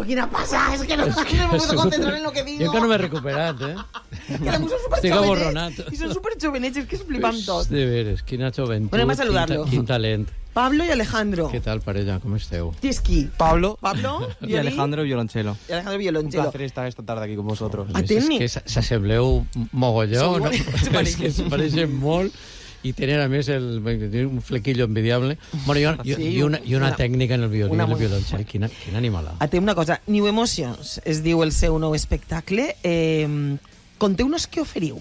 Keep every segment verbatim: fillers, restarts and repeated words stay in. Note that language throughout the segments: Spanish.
quina passa? És que no, es que no me puedo concentrar en lo que digo. Jo encara no m'he recuperat, eh? Que a són Estic aborronat. I són superjovenets, és que es flipan tot. De veres, quina joventut, Anem a saludarlo. quin, quin talent. Pablo y Alejandro. Què tal, parella? Com esteu? Tisqui. Pablo. Pablo. Y Alejandro violonchelo. Y Alejandro Un violonchelo. placer estar esta tarde aquí con vosotros. A Teni. És que s'assembleu mogolló, no? És que es pareixen molt i tenen, a més, el, un flequillo envidiable. Bueno, i, una, sí, i, una, i una, una tècnica en el violí, una, el violoncel. Quina, quina animalada. A té una cosa. New Emotions es diu el seu nou espectacle. Eh, conteu-nos què oferiu.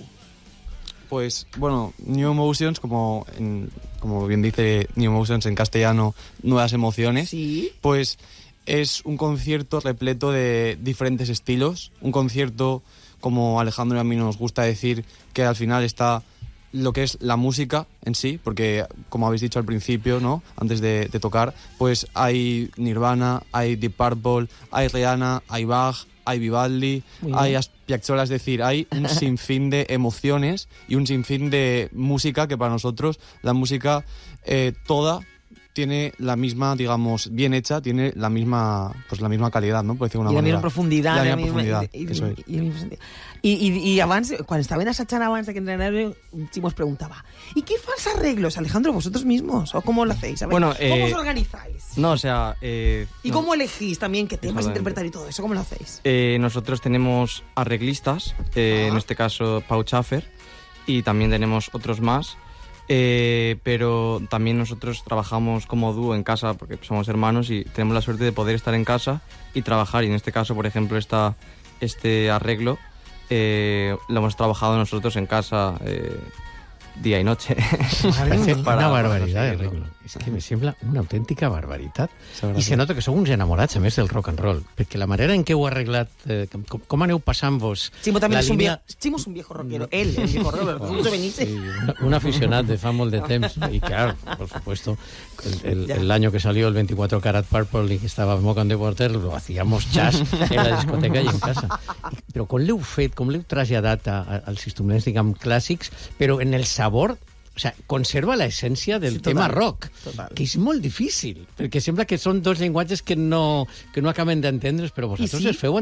Pues, bueno, New Emotions, como, en, como bien dice New Emotions en castellano, Nuevas Emociones, sí. Pues es un concierto repleto de diferentes estilos, un concierto, como Alejandro y a mí nos gusta decir, que al final está lo que es la música en sí, porque como habéis dicho al principio, ¿no? Antes de, de tocar, pues hay Nirvana, hay Deep Purple, hay Rihanna, hay Bach, hay Vivaldi, hay Piazzolla, es decir, hay un sinfín de emociones y un sinfín de música que para nosotros la música eh, toda tiene la misma, digamos, bien hecha, tiene la misma, pues la misma calidad, ¿no? Por decir una I la manera. misma profunditat. La la misma misma profundidad, i, eso es. I, i, i, i, I abans, quan estaven assajant abans de que entrenara, sí nos preguntaba, ¿y qué falsos arreglos, Alejandro, vosotros mismos? ¿O cómo lo hacéis? A ver, Bueno, ¿cómo eh, os organizáis? No, o sea... Eh, ¿Y no. cómo elegís también qué temas Exactamente. interpretar y todo eso? ¿Cómo lo hacéis? Eh, nosotros tenemos arreglistas, eh, Ah. en este caso Pau Schaffer, y también tenemos otros más, eh, pero también nosotros trabajamos como dúo en casa porque somos hermanos y tenemos la suerte de poder estar en casa y trabajar, y en este caso, por ejemplo, esta, este arreglo eh, lo hemos trabajado nosotros en casa eh, día y noche. Parece Para- una para barbaritat, el conseguirlo. arreglo. És que me sembla una autèntica barbaritat. Sabrà I se ser. nota que sou uns enamorats, a més, del rock and roll, perquè la manera en què heu arreglat, eh, com, com aneu passant-vos Chimo también la es un, línia... viejo, Chimo es un viejo rockero. Él, el viejo rockero. Vosotros venís. Sí, un, un aficionat de fa molt de temps, y claro, por supuesto, el, el, el año que salió el veinticuatro Karat Purple y que estaba Smoke on the Water, lo hacíamos jazz en la discoteca i en casa. Però com l'heu fet, com l'heu traslladat a, a, als instruments, diguem, clàssics, però en el sabor, o sea, conserva la essència del Sí, total, tema rock, total. que és molt difícil, perquè sembla que són dos llenguatges que no, que no acaben d'entendre's, però vosaltres sí? es feu